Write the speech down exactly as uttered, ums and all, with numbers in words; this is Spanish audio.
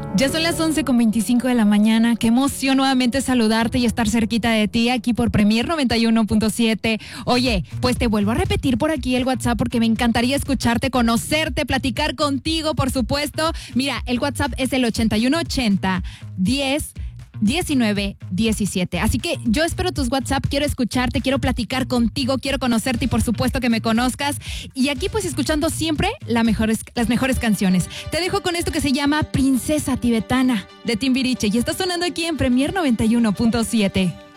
Ya son las once con veinticinco de la mañana. Qué emoción nuevamente saludarte y estar cerquita de ti aquí por Premier noventa y uno punto siete. Oye, pues te vuelvo a repetir por aquí el WhatsApp porque me encantaría escucharte, conocerte, platicar contigo, por supuesto. Mira, el WhatsApp es el ochenta y uno ochenta diez diecinueve diecisiete. Así que yo espero tus WhatsApp, quiero escucharte, quiero platicar contigo, quiero conocerte y por supuesto que me conozcas. Y aquí pues escuchando siempre la mejores, las mejores canciones. Te dejo con esto que se llama Princesa Tibetana de Timbiriche y está sonando aquí en Premier noventa y uno punto siete.